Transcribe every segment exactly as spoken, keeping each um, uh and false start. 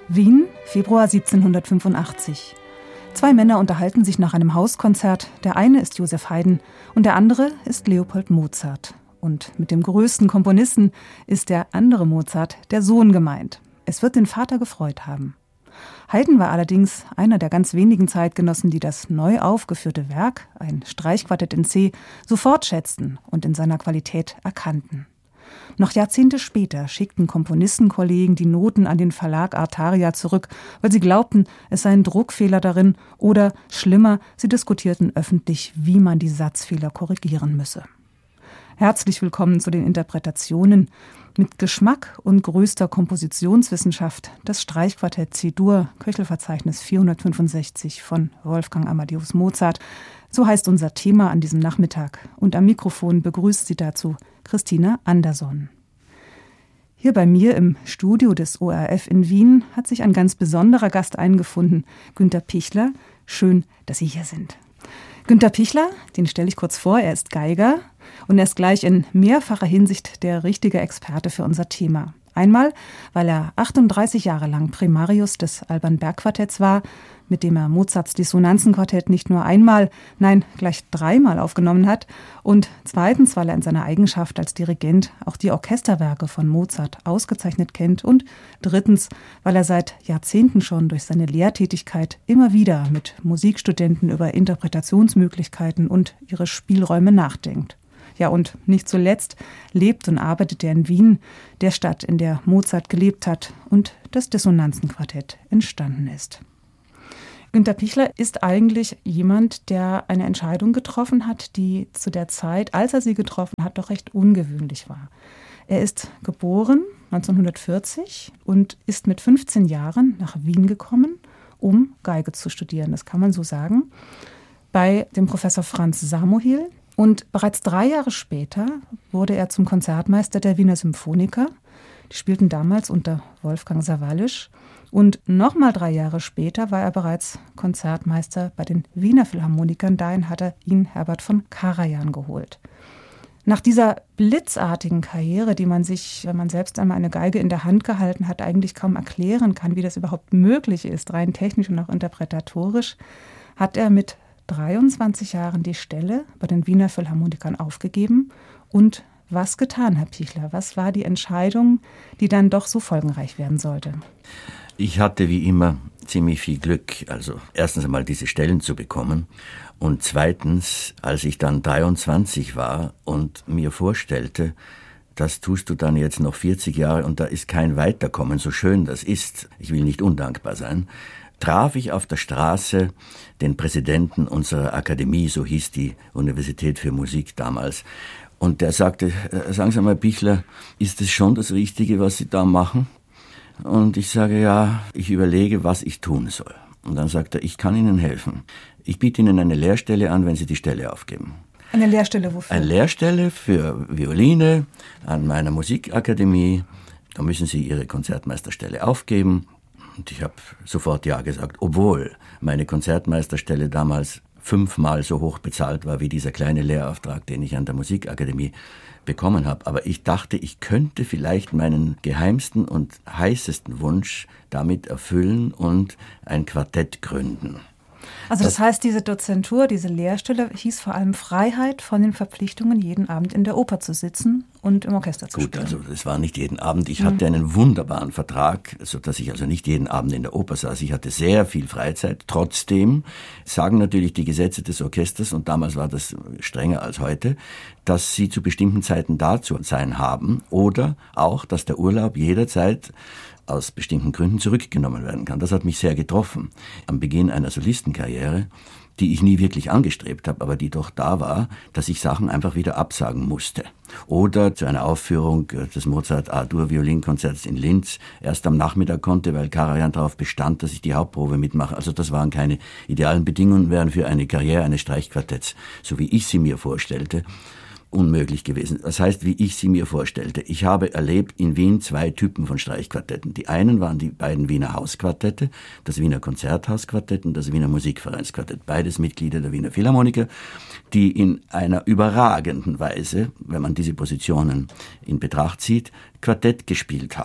Wien, Februar siebzehnhundertfünfundachtzig. Zwei Männer unterhalten sich nach einem Hauskonzert. Der eine ist Joseph Haydn und der andere ist Leopold Mozart. Und mit dem größten Komponisten ist der andere Mozart, der Sohn, gemeint. Es wird den Vater gefreut haben. Haydn war allerdings einer der ganz wenigen Zeitgenossen, die das neu aufgeführte Werk, ein Streichquartett in C, sofort schätzten und in seiner Qualität erkannten. Noch Jahrzehnte später schickten Komponistenkollegen die Noten an den Verlag Artaria zurück, weil sie glaubten, es seien Druckfehler darin oder, schlimmer, sie diskutierten öffentlich, wie man die Satzfehler korrigieren müsse. Herzlich willkommen zu den Interpretationen mit Geschmack und größter Kompositionswissenschaft, das Streichquartett C-Dur, Köchelverzeichnis vierhundertfünfundsechzig von Wolfgang Amadeus Mozart. So heißt unser Thema an diesem Nachmittag. Und am Mikrofon begrüßt sie dazu Christina Anderson. Hier bei mir im Studio des O R F in Wien hat sich ein ganz besonderer Gast eingefunden, Günter Pichler. Schön, dass Sie hier sind. Günter Pichler, den stelle ich kurz vor, er ist Geiger und er ist gleich in mehrfacher Hinsicht der richtige Experte für unser Thema. Einmal, weil er achtunddreißig Jahre lang Primarius des Alban Berg Quartetts war, mit dem er Mozarts Dissonanzenquartett nicht nur einmal, nein, gleich dreimal aufgenommen hat. Und zweitens, weil er in seiner Eigenschaft als Dirigent auch die Orchesterwerke von Mozart ausgezeichnet kennt. Und drittens, weil er seit Jahrzehnten schon durch seine Lehrtätigkeit immer wieder mit Musikstudenten über Interpretationsmöglichkeiten und ihre Spielräume nachdenkt. Ja, und nicht zuletzt lebt und arbeitet er in Wien, der Stadt, in der Mozart gelebt hat und das Dissonanzenquartett entstanden ist. Günter Pichler ist eigentlich jemand, der eine Entscheidung getroffen hat, die zu der Zeit, als er sie getroffen hat, doch recht ungewöhnlich war. Er ist geboren neunzehnhundertvierzig und ist mit fünfzehn Jahren nach Wien gekommen, um Geige zu studieren, das kann man so sagen, bei dem Professor Franz Samuhil. Und bereits drei Jahre später wurde er zum Konzertmeister der Wiener Symphoniker. Die spielten damals unter Wolfgang Sawallisch. Und nochmal drei Jahre später war er bereits Konzertmeister bei den Wiener Philharmonikern. Dahin hat er ihn Herbert von Karajan geholt. Nach dieser blitzartigen Karriere, die man sich, wenn man selbst einmal eine Geige in der Hand gehalten hat, eigentlich kaum erklären kann, wie das überhaupt möglich ist, rein technisch und auch interpretatorisch, hat er mit dreiundzwanzig Jahren die Stelle bei den Wiener Philharmonikern aufgegeben. Und was getan, Herr Pichler? Was war die Entscheidung, die dann doch so folgenreich werden sollte? Ich hatte wie immer ziemlich viel Glück, also erstens einmal diese Stellen zu bekommen und zweitens, als ich dann dreiundzwanzig war und mir vorstellte, das tust du dann jetzt noch vierzig Jahre und da ist kein Weiterkommen, so schön das ist, ich will nicht undankbar sein, traf ich auf der Straße den Präsidenten unserer Akademie, so hieß die Universität für Musik damals, und der sagte, sagen Sie mal, Pichler, ist es schon das Richtige, was Sie da machen? Und ich sage, ja, ich überlege, was ich tun soll. Und dann sagt er, ich kann Ihnen helfen. Ich biete Ihnen eine Lehrstelle an, wenn Sie die Stelle aufgeben. Eine Lehrstelle wofür? Eine Lehrstelle für Violine an meiner Musikakademie. Da müssen Sie Ihre Konzertmeisterstelle aufgeben. Und ich habe sofort ja gesagt, obwohl meine Konzertmeisterstelle damals fünfmal so hoch bezahlt war wie dieser kleine Lehrauftrag, den ich an der Musikakademie bekommen habe. Aber ich dachte, ich könnte vielleicht meinen geheimsten und heißesten Wunsch damit erfüllen und ein Quartett gründen. Also das, das heißt, diese Dozentur, diese Lehrstelle hieß vor allem Freiheit von den Verpflichtungen, jeden Abend in der Oper zu sitzen und im Orchester zu Gut, spielen. also das war nicht jeden Abend. Ich mhm. hatte einen wunderbaren Vertrag, sodass ich also nicht jeden Abend in der Oper saß. Ich hatte sehr viel Freizeit. Trotzdem sagen natürlich die Gesetze des Orchesters, und damals war das strenger als heute, dass sie zu bestimmten Zeiten da zu sein haben oder auch, dass der Urlaub jederzeit aus bestimmten Gründen zurückgenommen werden kann. Das hat mich sehr getroffen. Am Beginn einer Solistenkarriere, die ich nie wirklich angestrebt habe, aber die doch da war, dass ich Sachen einfach wieder absagen musste. Oder zu einer Aufführung des Mozart A-Dur-Violinkonzerts in Linz erst am Nachmittag konnte, weil Karajan darauf bestand, dass ich die Hauptprobe mitmache. Also das waren keine idealen Bedingungen, wären für eine Karriere eines Streichquartetts, so wie ich sie mir vorstellte, unmöglich gewesen. Das heißt, wie ich sie mir vorstellte. Ich habe erlebt in Wien zwei Typen von Streichquartetten. Die einen waren die beiden Wiener Hausquartette, das Wiener Konzerthausquartett und das Wiener Musikvereinsquartett. Beides Mitglieder der Wiener Philharmoniker, die in einer überragenden Weise, wenn man diese Positionen in Betracht zieht, Quartett gespielt haben.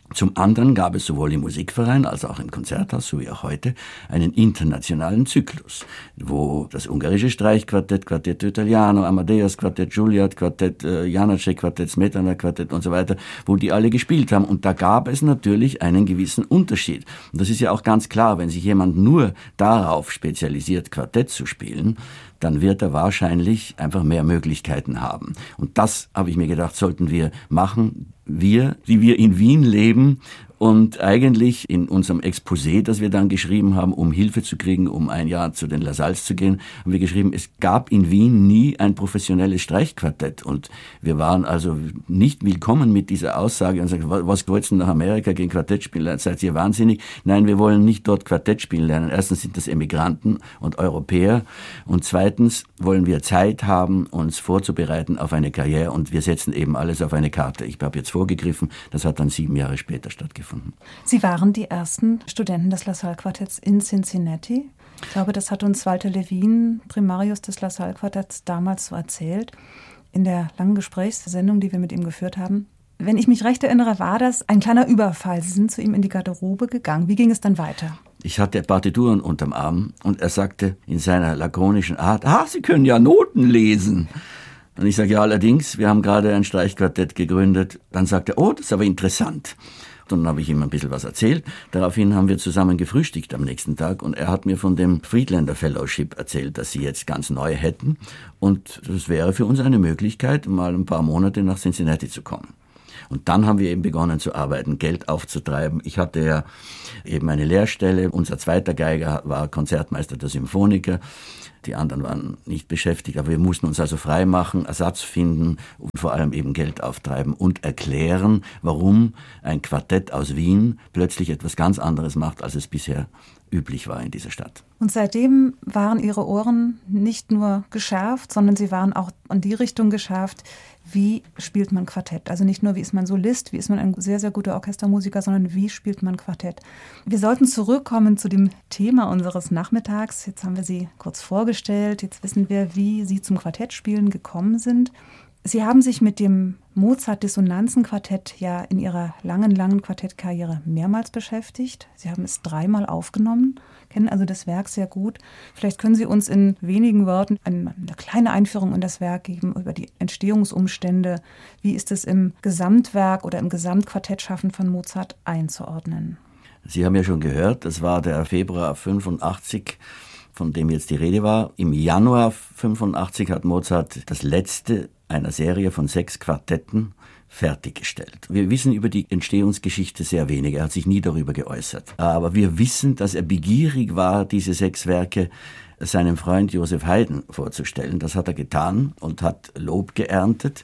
Zum anderen gab es sowohl im Musikverein als auch im Konzerthaus, so wie auch heute, einen internationalen Zyklus, wo das ungarische Streichquartett, Quartetto Italiano, Amadeus Quartett, Juilliard Quartett, äh, Janáček Quartett, Smetana Quartett und so weiter, wo die alle gespielt haben. Und da gab es natürlich einen gewissen Unterschied. Und das ist ja auch ganz klar, wenn sich jemand nur darauf spezialisiert, Quartett zu spielen, dann wird er wahrscheinlich einfach mehr Möglichkeiten haben. Und das, habe ich mir gedacht, sollten wir machen. Wir, die wir in Wien leben und eigentlich in unserem Exposé, das wir dann geschrieben haben, um Hilfe zu kriegen, um ein Jahr zu den Lasalles zu gehen, haben wir geschrieben, es gab in Wien nie ein professionelles Streichquartett. Und wir waren also nicht willkommen mit dieser Aussage und sagen, was wollt's denn nach Amerika gegen Quartett spielen? Seid ihr wahnsinnig? Nein, wir wollen nicht dort Quartett spielen lernen. Erstens sind das Emigranten und Europäer und zweitens wollen wir Zeit haben, uns vorzubereiten auf eine Karriere und wir setzen eben alles auf eine Karte. Ich habe jetzt vorgegriffen, das hat dann sieben Jahre später stattgefunden. Sie waren die ersten Studenten des LaSalle-Quartetts in Cincinnati. Ich glaube, das hat uns Walter Levin, Primarius des LaSalle-Quartetts, damals so erzählt, in der langen Gesprächssendung, die wir mit ihm geführt haben. Wenn ich mich recht erinnere, war das ein kleiner Überfall. Sie sind zu ihm in die Garderobe gegangen. Wie ging es dann weiter? Ich hatte Partituren unterm Arm und er sagte in seiner lakonischen Art, ah, Sie können ja Noten lesen. Und ich sage, ja, allerdings, wir haben gerade ein Streichquartett gegründet. Dann sagte er, oh, das ist aber interessant. Und dann habe ich ihm ein bisschen was erzählt. Daraufhin haben wir zusammen gefrühstückt am nächsten Tag und er hat mir von dem Friedlander Fellowship erzählt, das sie jetzt ganz neu hätten. Und das wäre für uns eine Möglichkeit, mal ein paar Monate nach Cincinnati zu kommen. Und dann haben wir eben begonnen zu arbeiten, Geld aufzutreiben. Ich hatte ja eben eine Lehrstelle. Unser zweiter Geiger war Konzertmeister der Symphoniker. Die anderen waren nicht beschäftigt, aber wir mussten uns also frei machen, Ersatz finden und vor allem eben Geld auftreiben und erklären, warum ein Quartett aus Wien plötzlich etwas ganz anderes macht, als es bisher üblich war in dieser Stadt. Und seitdem waren Ihre Ohren nicht nur geschärft, sondern sie waren auch in die Richtung geschärft, wie spielt man Quartett. Also nicht nur, wie ist man Solist, wie ist man ein sehr, sehr guter Orchestermusiker, sondern wie spielt man Quartett. Wir sollten zurückkommen zu dem Thema unseres Nachmittags. Jetzt haben wir Sie kurz vorgestellt, jetzt wissen wir, wie Sie zum Quartettspielen gekommen sind. Sie haben sich mit dem Mozart-Dissonanzen-Quartett ja in Ihrer langen, langen Quartettkarriere mehrmals beschäftigt. Sie haben es dreimal aufgenommen, kennen also das Werk sehr gut. Vielleicht können Sie uns in wenigen Worten eine, eine kleine Einführung in das Werk geben über die Entstehungsumstände. Wie ist es im Gesamtwerk oder im Gesamtquartettschaffen von Mozart einzuordnen? Sie haben ja schon gehört, das war der Februar fünfundachtzig, von dem jetzt die Rede war. Im Januar fünfundachtzig hat Mozart das letzte einer Serie von sechs Quartetten fertiggestellt. Wir wissen über die Entstehungsgeschichte sehr wenig. Er hat sich nie darüber geäußert. Aber wir wissen, dass er begierig war, diese sechs Werke seinem Freund Joseph Haydn vorzustellen. Das hat er getan und hat Lob geerntet.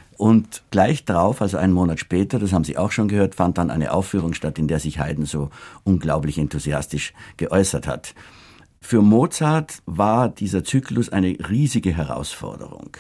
Und gleich darauf, also einen Monat später, das haben Sie auch schon gehört, fand dann eine Aufführung statt, in der sich Haydn so unglaublich enthusiastisch geäußert hat. Für Mozart war dieser Zyklus eine riesige Herausforderung.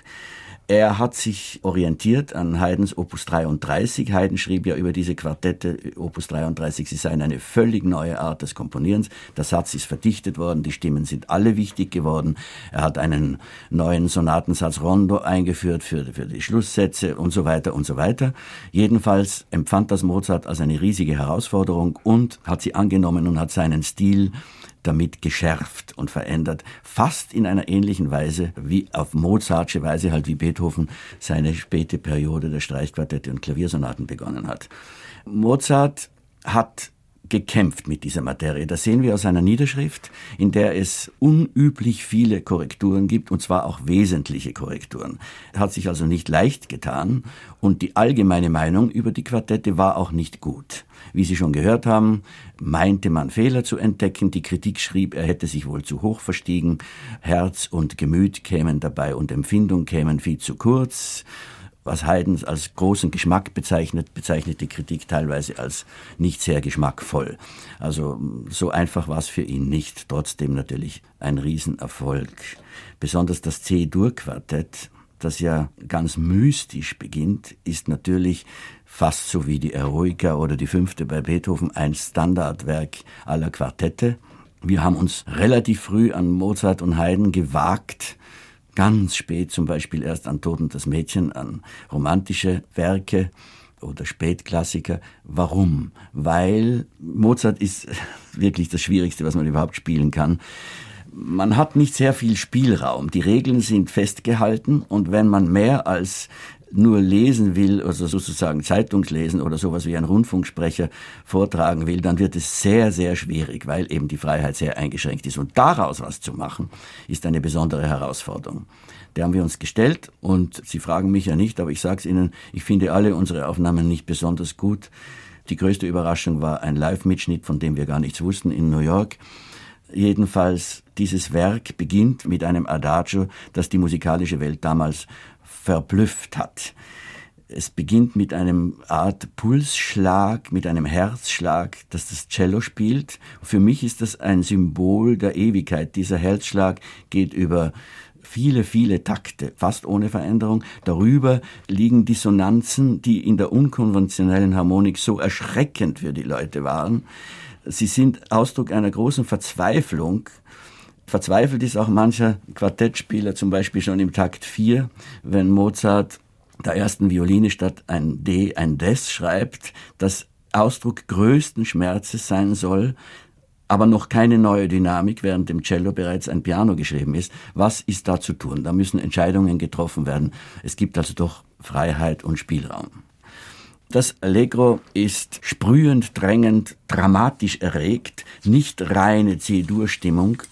Er hat sich orientiert an Haydns Opus dreiunddreißig. Haydn schrieb ja über diese Quartette, Opus dreiunddreißig, sie seien eine völlig neue Art des Komponierens. Der Satz ist verdichtet worden, die Stimmen sind alle wichtig geworden. Er hat einen neuen Sonatensatz Rondo eingeführt für, für die Schlusssätze und so weiter und so weiter. Jedenfalls empfand das Mozart als eine riesige Herausforderung und hat sie angenommen und hat seinen Stil damit geschärft und verändert, fast in einer ähnlichen Weise wie auf Mozartsche Weise, halt wie Beethoven seine späte Periode der Streichquartette und Klaviersonaten begonnen hat. Mozart hat gekämpft mit dieser Materie. Das sehen wir aus einer Niederschrift, in der es unüblich viele Korrekturen gibt, und zwar auch wesentliche Korrekturen. Er hat sich also nicht leicht getan und die allgemeine Meinung über die Quartette war auch nicht gut. Wie Sie schon gehört haben, meinte man Fehler zu entdecken. Die Kritik schrieb, er hätte sich wohl zu hoch verstiegen. Herz und Gemüt kämen dabei und Empfindung kämen viel zu kurz. Was Haydn als großen Geschmack bezeichnet, bezeichnet die Kritik teilweise als nicht sehr geschmackvoll. Also so einfach war es für ihn nicht. Trotzdem natürlich ein Riesenerfolg. Besonders das C-Dur-Quartett, das ja ganz mystisch beginnt, ist natürlich fast so wie die Eroica oder die Fünfte bei Beethoven ein Standardwerk aller Quartette. Wir haben uns relativ früh an Mozart und Haydn gewagt, ganz spät zum Beispiel erst an Tod und das Mädchen, an romantische Werke. oder Spätklassiker. Warum? Weil Mozart ist wirklich das Schwierigste, was man überhaupt spielen kann. Man hat nicht sehr viel Spielraum. Die Regeln sind festgehalten und wenn man mehr als nur lesen will, also sozusagen Zeitungslesen oder sowas wie ein Rundfunksprecher vortragen will, dann wird es sehr, sehr schwierig, weil eben die Freiheit sehr eingeschränkt ist. Und daraus was zu machen, ist eine besondere Herausforderung. Der haben wir uns gestellt und Sie fragen mich ja nicht, aber ich sage es Ihnen, ich finde alle unsere Aufnahmen nicht besonders gut. Die größte Überraschung war ein Live-Mitschnitt, von dem wir gar nichts wussten, in New York. Jedenfalls, dieses Werk beginnt mit einem Adagio, das die musikalische Welt damals verblüfft hat. Es beginnt mit einem Art Pulsschlag, mit einem Herzschlag, das das Cello spielt. Für mich ist das ein Symbol der Ewigkeit. Dieser Herzschlag geht über viele, viele Takte, fast ohne Veränderung. Darüber liegen Dissonanzen, die in der unkonventionellen Harmonik so erschreckend für die Leute waren. Sie sind Ausdruck einer großen Verzweiflung. Verzweifelt ist auch mancher Quartettspieler, zum Beispiel schon im Takt vier, wenn Mozart der ersten Violine statt ein D ein Des schreibt, das Ausdruck größten Schmerzes sein soll, aber noch keine neue Dynamik, während dem Cello bereits ein Piano geschrieben ist. Was ist da zu tun? Da müssen Entscheidungen getroffen werden. Es gibt also doch Freiheit und Spielraum. Das Allegro ist sprühend, drängend, dramatisch erregt, nicht reine C-Dur-Stimmung.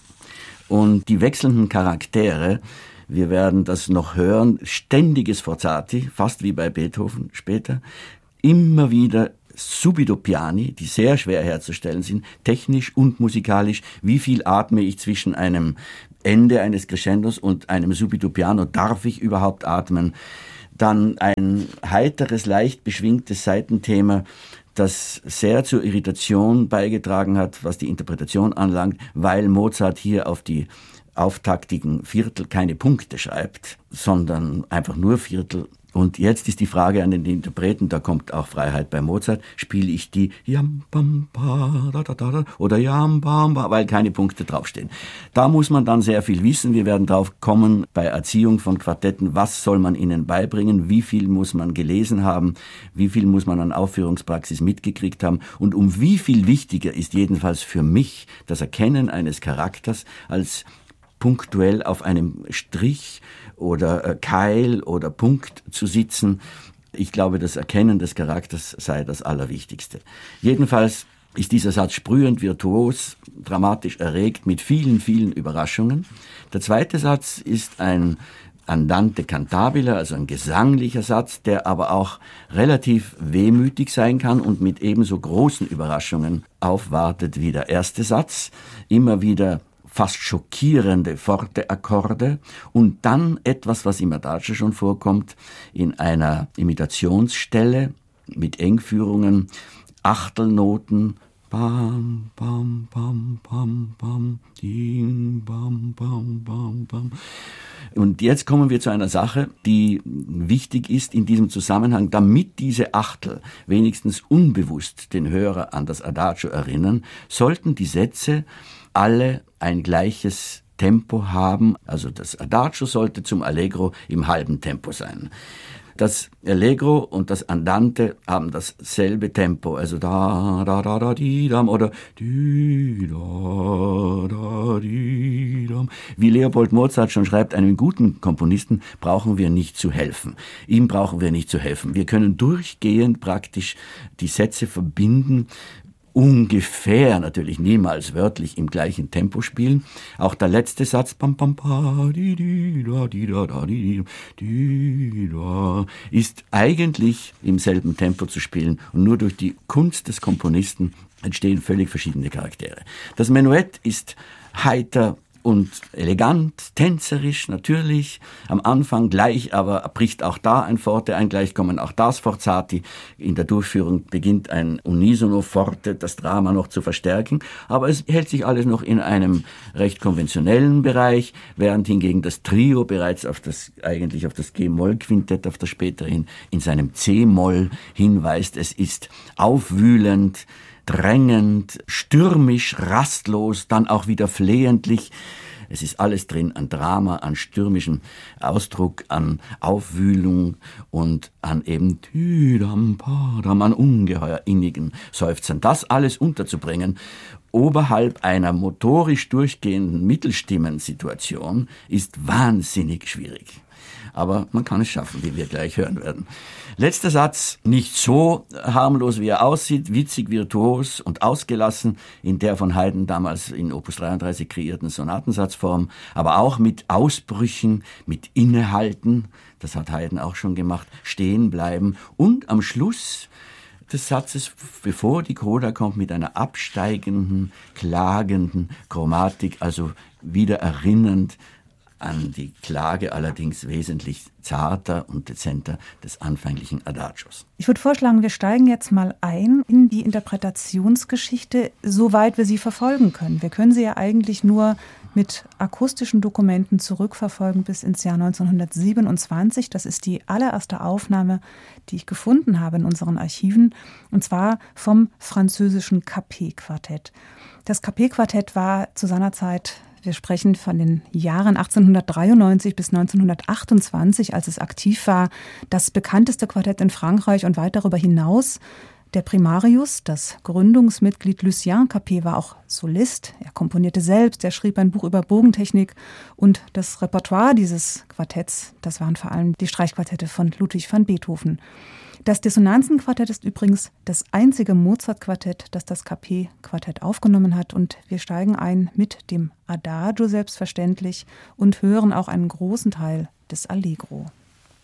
Und die wechselnden Charaktere, wir werden das noch hören, ständiges Forzati, fast wie bei Beethoven später, immer wieder subito piani, die sehr schwer herzustellen sind, technisch und musikalisch. Wie viel atme ich zwischen einem Ende eines Crescendos und einem subito piano? Darf ich überhaupt atmen? Dann ein heiteres, leicht beschwingtes Saitenthema, das sehr zur Irritation beigetragen hat, was die Interpretation anlangt, weil Mozart hier auf die auftaktigen Viertel keine Punkte schreibt, sondern einfach nur Viertel. Und jetzt ist die Frage an den Interpreten, da kommt auch Freiheit bei Mozart, spiele ich die Yam Bam Ba da da da da oder Yam Bam Ba, weil keine Punkte draufstehen. Da muss man dann sehr viel wissen. Wir werden drauf kommen bei Erziehung von Quartetten, was soll man ihnen beibringen, wie viel muss man gelesen haben, wie viel muss man an Aufführungspraxis mitgekriegt haben und um wie viel wichtiger ist jedenfalls für mich das Erkennen eines Charakters als punktuell auf einem Strich oder Keil oder Punkt zu sitzen. Ich glaube, das Erkennen des Charakters sei das Allerwichtigste. Jedenfalls ist dieser Satz sprühend, virtuos, dramatisch erregt, mit vielen, vielen Überraschungen. Der zweite Satz ist ein Andante cantabile, also ein gesanglicher Satz, der aber auch relativ wehmütig sein kann und mit ebenso großen Überraschungen aufwartet wie der erste Satz. Immer wieder fast schockierende forte Akkorde und dann etwas, was im Adagio schon vorkommt, in einer Imitationsstelle mit Engführungen, Achtelnoten, bam, bam, bam, bam, bam, ding, bam, bam, bam, bam. Und jetzt kommen wir zu einer Sache, die wichtig ist in diesem Zusammenhang, damit diese Achtel wenigstens unbewusst den Hörer an das Adagio erinnern, sollten die Sätze alle ein gleiches Tempo haben. Also das Adagio sollte zum Allegro im halben Tempo sein. Das Allegro und das Andante haben dasselbe Tempo, also da, da, da, da, di, dam oder di, da, da, di, dam. Wie Leopold Mozart schon schreibt, einem guten Komponisten brauchen wir nicht zu helfen. Ihm brauchen wir nicht zu helfen. Wir können durchgehend praktisch die Sätze verbinden, ungefähr, natürlich niemals wörtlich im gleichen Tempo spielen. Auch der letzte Satz pam, pam, pa, di, di, da, di, da, da, di, di, da, ist eigentlich im selben Tempo zu spielen und nur durch die Kunst des Komponisten entstehen völlig verschiedene Charaktere. Das Menuett ist heiter und elegant, tänzerisch natürlich, am Anfang gleich, aber bricht auch da ein Forte ein, gleich kommen auch das Forzati. In der Durchführung beginnt ein Unisono Forte, das Drama noch zu verstärken, aber es hält sich alles noch in einem recht konventionellen Bereich, während hingegen das Trio bereits auf das, eigentlich auf das G-Moll-Quintett, auf das späterhin in seinem C-Moll hinweist. Es ist aufwühlend, drängend, stürmisch, rastlos, dann auch wieder flehentlich. Es ist alles drin an Drama, an stürmischem Ausdruck, an Aufwühlung und an eben Tüdam, Padam, an ungeheuer innigen Seufzern. Das alles unterzubringen oberhalb einer motorisch durchgehenden Mittelstimmensituation ist wahnsinnig schwierig. Aber man kann es schaffen, wie wir gleich hören werden. Letzter Satz, nicht so harmlos, wie er aussieht, witzig, virtuos und ausgelassen in der von Haydn damals in Opus dreiunddreißig kreierten Sonatensatzform, aber auch mit Ausbrüchen, mit Innehalten, das hat Haydn auch schon gemacht, stehen bleiben und am Schluss des Satzes, bevor die Coda kommt, mit einer absteigenden, klagenden Chromatik, also wieder erinnernd an die Klage, allerdings wesentlich zarter und dezenter des anfänglichen Adagios. Ich würde vorschlagen, wir steigen jetzt mal ein in die Interpretationsgeschichte, soweit wir sie verfolgen können. Wir können sie ja eigentlich nur mit akustischen Dokumenten zurückverfolgen bis ins Jahr neunzehnhundertsiebenundzwanzig. Das ist die allererste Aufnahme, die ich gefunden habe in unseren Archiven, und zwar vom französischen Capet-Quartett. Das Capet-Quartett war zu seiner Zeit, wir sprechen von den Jahren achtzehnhundertdreiundneunzig bis neunzehnhundertachtundzwanzig, als es aktiv war, das bekannteste Quartett in Frankreich und weit darüber hinaus. Der Primarius, das Gründungsmitglied Lucien Capet, war auch Solist. Er komponierte selbst, er schrieb ein Buch über Bogentechnik und das Repertoire dieses Quartetts, das waren vor allem die Streichquartette von Ludwig van Beethoven. Das Dissonanzenquartett ist übrigens das einzige Mozart-Quartett, das das Capet-Quartett aufgenommen hat, und wir steigen ein mit dem Adagio selbstverständlich und hören auch einen großen Teil des Allegro.